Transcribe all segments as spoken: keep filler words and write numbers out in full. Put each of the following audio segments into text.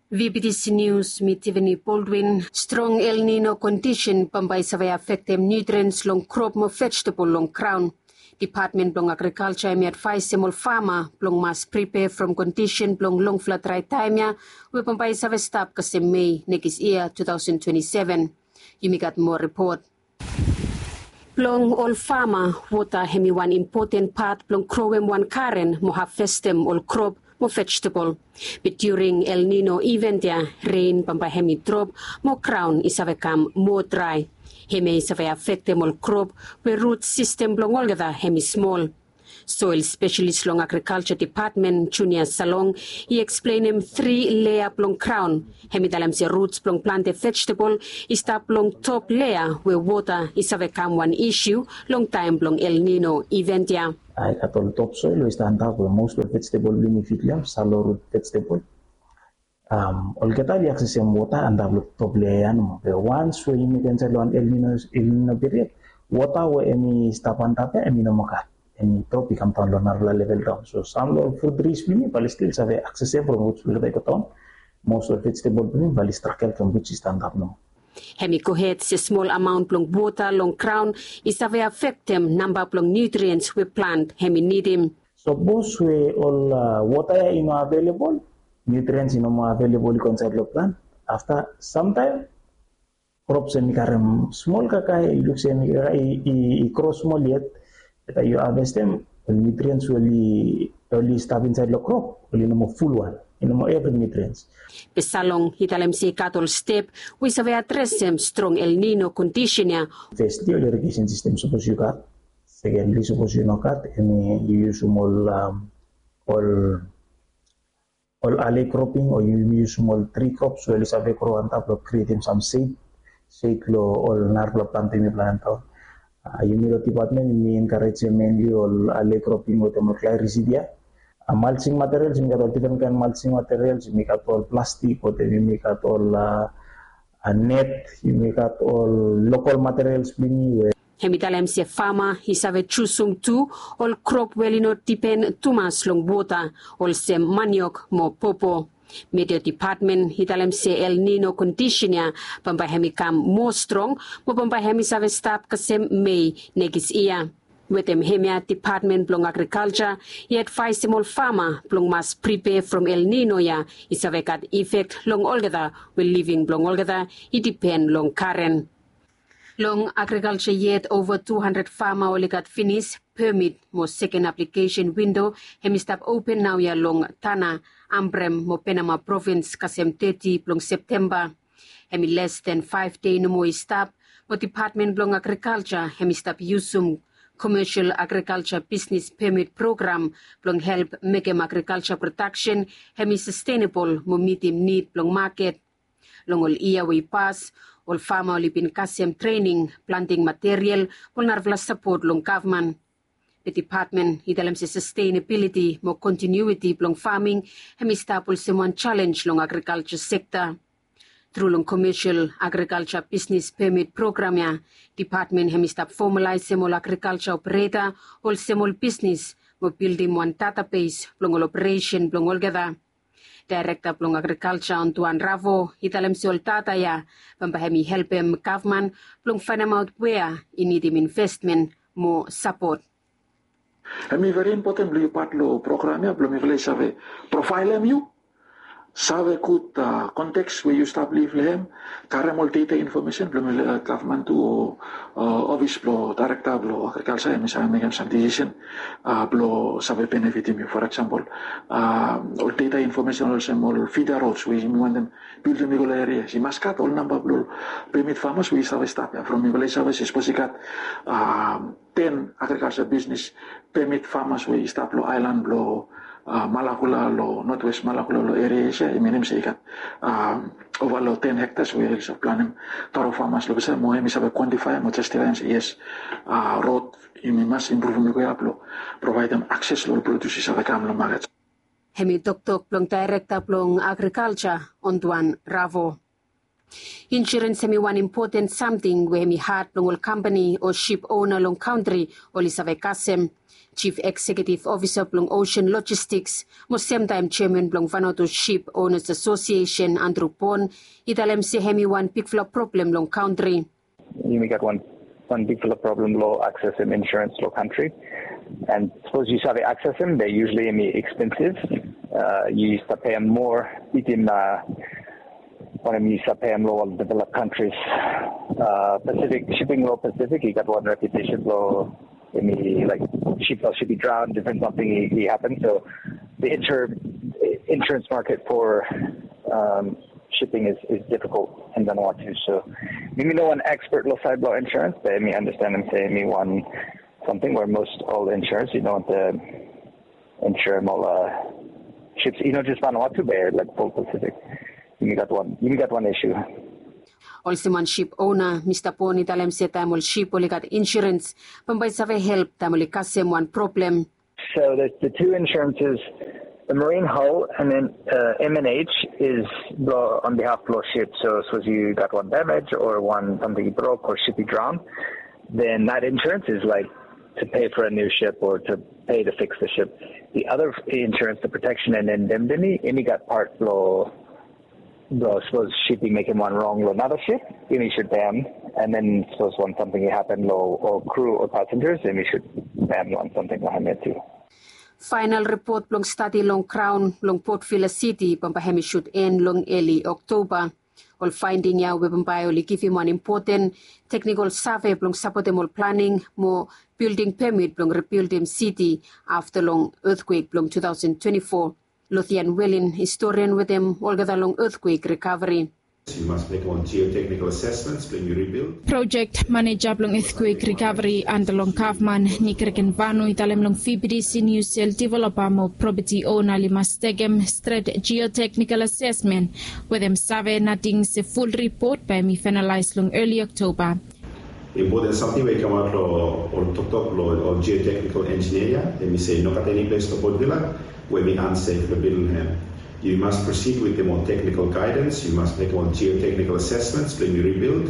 V B T C News mit Tiffany Baldwin. Strong El Nino condition pambay sa vai affect them nutrients long crop mo vegetable long crown. Department blong Agriculture mi advise semol farmer blong mas prepare from condition blong long flood dry time ya we pambay sa vai stop kasi May next year twenty twenty-seven. You may get more report. Blong all farmer water hemi one important part blong crowem one karen mo have festem all crop mo vegetable. But during El Nino event ya rain pambay hemi drop mo crown isave kam more dry. Hemi isave affect them all crop where root system blong all gada hemi small. Soil specialist long agriculture department Junior Salong he explain him three layer blong crown. Hemi dalam si roots blong planted vegetable is tap blong top layer where water is have come one issue long time blong El Nino event ya. I at all topsoil is stand up where most of vegetable benefit liam shallow root vegetable. Um, all get all access some water and double top layer no. The once we make inside on El Nino El Nino period water where any stop on top any no maka. And top become town lower level down. So some low food trees mini but still have access from which will take a town. Most of vegetable mini but structure from which is stand up now. Hemi cohetes a small amount long water long crown is have affect them number of nutrients we plant hemi need him. So both way all uh, water is not available, nutrients is not available inside the plant. After some time crops and karam small kakai looks and i cross small yet. That you harvest them, the nutrients will only stop inside the crop, will no more full one, no more every nutrients. Pesalong hitalem si cattle step, we have address them strong El Nino condition ya. Firstly, the irrigation system suppose you cut. Secondly, suppose you not cut, and you use small um, all all alley cropping or you use small tree crops. So you have a crop on top of creating some seed, seed lo all narlo planting the plant. Uh, yung department ini encourage mainly all alley cropping with the residia. Uh, mulching materials, you got all different kind of mulching materials. You make all plastic, or you make all uh, a net. You make all local materials. Hemitalem si farmer hisave chusum tu all crop well not depend too much long water. All sem maniok mo popo. Media department hitalem se El Nino condition ya pambay hemi kam more strong mo pambay hemi save stop kasem May next year. With them hemia department blong agriculture he advise small farmer blong mas prepare from El Nino ya isave kat effect long olgada will living blong olgada it depend long current. Long agriculture yet over two hundred farmer only got finished permit mo second application window hemi stop open now ya long Tana Ambrem mo Panama province kasem thirty blong September. Hemi less than five day no mo stop mo department blong agriculture hemi stop usum commercial agriculture business permit program blong help make em agriculture production hemi sustainable mo meet him need blong market. Long all iya we pass all farmer only been kasem training planting material pol narvla support long government. The department hidalam si sustainability mo continuity blong farming hemi stapol semon challenge long agriculture sector. Through long commercial agriculture business permit program ya department hemi stap formalize semol agriculture operator all semol business mo building one database blong all operation blong all gada. Director blong agriculture Antoine Ravo hidalam si all tata ya pambahemi help em government blong find out where in need him investment mo support. Hemi very important beli part lo programnya belum ikhlas save profile mu save kut uh, context where you start live lehem kare mol data information belum uh, government to uh, office blo director blo agriculture misalnya make some decision uh, blo save benefit mu for example uh, all data information also mol feeder roads we want them build in the area si maskat all number blo permit farmers we save stop ya from ikhlas save specific uh, ten agriculture business permit farmers we stop lo island blo uh, Malakula lo northwest Malakula lo area siya iminim sa ikat um, over lo ten hectares we also plan taro farmers lo bisa mo hemi sabe quantify mo justify yes uh, road imi mas improve mo ko aplo provide them access lo produce sa kam lo market. Hemi tok-tok plong director plong agriculture Antoine Ravo. Insurance hemi one important something where hemi hard long company or ship owner long country or lisave kasem. Chief Executive Officer Blong Ocean Logistics, mo same time Chairman Blong Vanuatu Ship Owners Association Andrew Pon, italem si hemi one big flop problem long country. You may get one one big flop problem low access in insurance low country. And suppose you start to access them, they're usually expensive. Uh, you used to pay them more. In uh, one of them used to pay them low developed countries. Uh, Pacific shipping low Pacific, he got one reputation low. In the like ship should be drowned, different something he, he happened. So the inter, insurance market for um, shipping is, is difficult in Vanuatu. So maybe no one expert low side law insurance, but I mean understand them say me one. Something where most all the insurance, you don't want to insure all uh, ships, you know, just Vanuatu Bay, like full Pacific. You got one, you got one issue. Also, man ship owner, Mister Poni talem se tamol ship oli got insurance, pambay save help tamoli kasem one problem. So the the two insurances, the marine hull and then uh, M and H is on behalf of ship. So suppose you got one damage or one something broke or ship you drowned, then that insurance is like to pay for a new ship or to pay to fix the ship. The other insurance, the protection and indemnity, any got part low, low suppose shipping making one wrong, low another ship, any should pay them. And then suppose when something happened low or crew or passengers, then we should pay them on something behind that too. Final report long study long Crown long Port Phillip City pampahemi should end long early October. All finding ya webambayo li give him one important technical survey long supportable planning more building permit long rebuilding city after long earthquake long two thousand twenty-four. Lothian Wellin, historian with them all gather long earthquake recovery. You must make on geotechnical assessments when you rebuild. Project manager long earthquake recovery and long Kaufman Nikreken Vanu italem long F I B D C New Cell developer mo property owner limastegem strat geotechnical assessment with them survey nothing se full report by me finalized long early October. Important something we come out or talk talk or geotechnical engineer. Let me say no got any place to put villa where we unsafe the building. You must proceed with the more technical guidance. You must make more geotechnical assessments when you rebuild.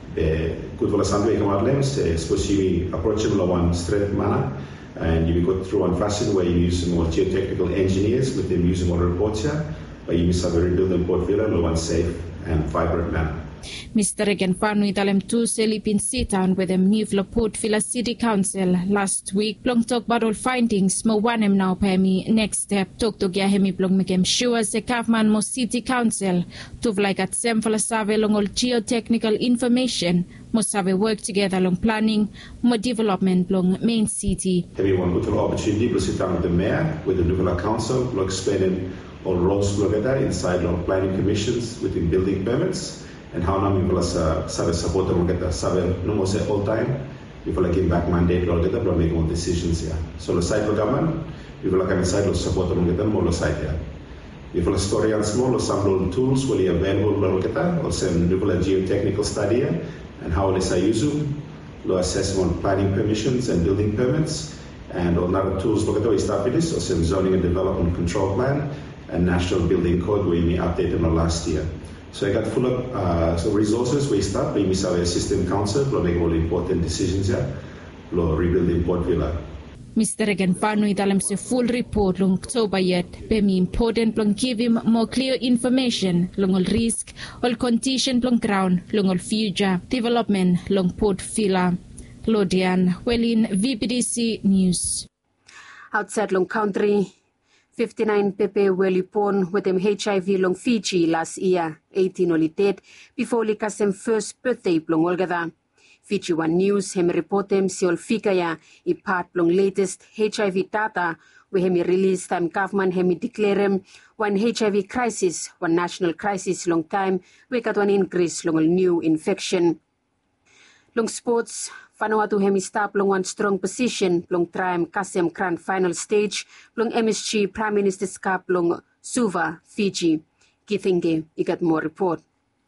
Good for some way come out lens. Suppose you approachable one straight manner, and you go through one fashion where you use more geotechnical engineers with them using more reports here, but you must have a rebuilding port villa in one safe and vibrant manner. Mister Regan Fanu italem tu selipin sit-down with them new Port Phillip City Council last week. Plong talk about all findings mo wanem now pemi next step talk to gya hemi plong mekem sure se Kaufman mo City Council to like at sem fala save long all geotechnical information mo save work together long planning mo development long main city. Everyone got an opportunity to sit down with the mayor with the Nuvula Council to explain all roles together inside long planning commissions within building permits. And how now people are save support them get the save no more say all time. People are giving back mandate to get them to make more decisions here. So the side of government, people are coming side to support them get them more side here. People are story and small or some tools will be available to get them or some people are geotechnical study and how they say use them, low assessment on planning permissions and building permits and other tools look at the way start with this or some zoning and development control plan and national building code where we updated on last year. So I got full of uh, so resources we start we miss our system council to make all important decisions here to rebuild Port Villa. Mister Regan Fanu italem se full report long October yet pemi important long give him more clear information long all risk all condition long ground long all future development long Port Villa. Lodian Wellin V P D C News. Outside long country fifty-nine Pepe Welipon with them H I V long Fiji last year, eighteen only dead before Likasem first birthday long Olgada. Fiji One News hem report them si ol fikaya I part long latest H I V data we hemi release time government hemi declare him one H I V crisis, one national crisis long time we got one increase long new infection. Long sports Vanuatu hemi stop long one strong position long tram Kasem Grand final stage long M S G Prime Minister's Cup long Suva Fiji. Kithinge igat more report.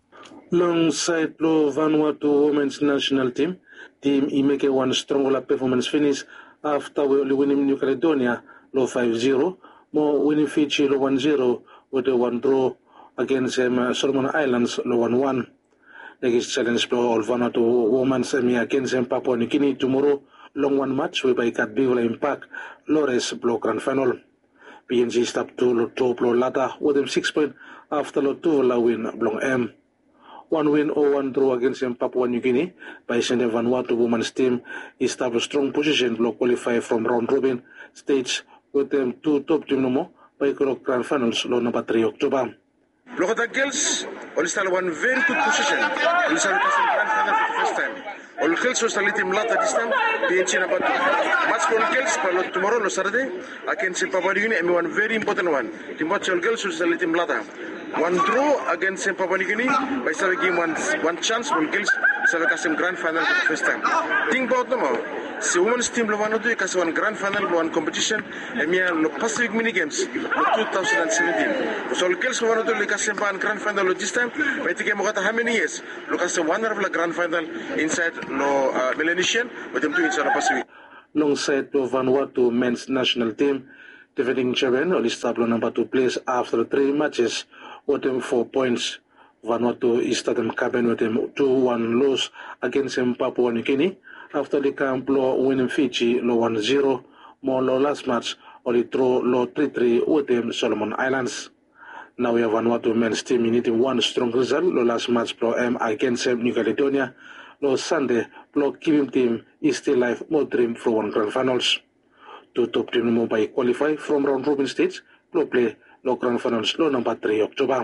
Long side lo Vanuatu women's national team team I make one strong performance finish after we only winning New Caledonia lo five zero more winning Fiji lo one zero with a one draw against um, Solomon Islands lo one one. Next challenge lo all Vanuatu women's semi against Papua New Guinea tomorrow long one match whereby ikat Bivla Impact Lores Blow Grand Final. P N G stop to lo two Blow Lata with them six point after lo two la win Blong M. One win or one draw against Papua New Guinea by Saint Vanuatu women's team established strong position to qualify from round robin stage with them two top team no more by Grand Finals lo number three October. Look at the girls, all still one very good position. All still passing Grand Final for the first time. All girls was a little mlata this time. The engine about match for girls, but tomorrow, no Saturday, against Papua New Guinea, and one very important one. The match all girls was a little mlata. One draw against Papua New Guinea by Saturday game one one chance for girls to have a Grand Final for the first time. Think about them all. Si women's team lo wano to kasi one grand final lo one competition emia lo Pacific mini games lo twenty seventeen. So all girls lo wano to kasi one grand final lo this time. May tike mo kata how many years lo kasi one of the grand final inside lo uh, Melanesian with them two inside the Pacific. Alongside to Vanuatu men's national team, defending champion only stable number two place after three matches with them four points. Vanuatu is starting cabin with them two one loss against them Papua New Guinea. After the camp lo winning Fiji lo one zero, more lo last match only draw lo three three with them Solomon Islands. Now we have Vanuatu men's team needing one strong result lo last match pro M against New Caledonia. Lo Sunday lo Kivim team is still live more dream for one grand finals. Two top team mo by qualify from round robin stage lo play lo grand finals lo number three October.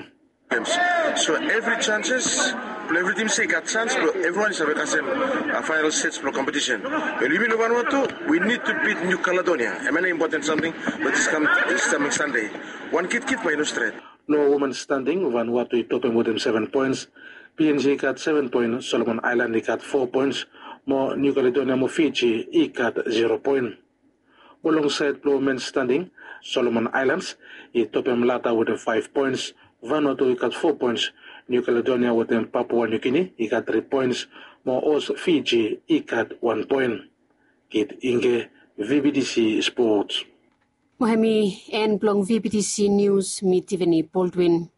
So every chances, every team say got chance, but everyone is having a final stage for competition. When we will Vanuatu, we need to beat New Caledonia. A very important something, but this come this coming Sunday. One kid kid minus straight. No women standing. Vanuatu is topping with them seven points. P N G got seven points. Solomon Island got four points. More New Caledonia, more Fiji, he got zero point. Alongside women standing, Solomon Islands is topping Lata with them five points. Vanuatu, he got four points. New Caledonia with them Papua New Guinea, he got three points. More also Fiji, he got one point. Kit Inge, V B D C Sports. Mohemi and Blong V B D C News, me Tiffany Baldwin.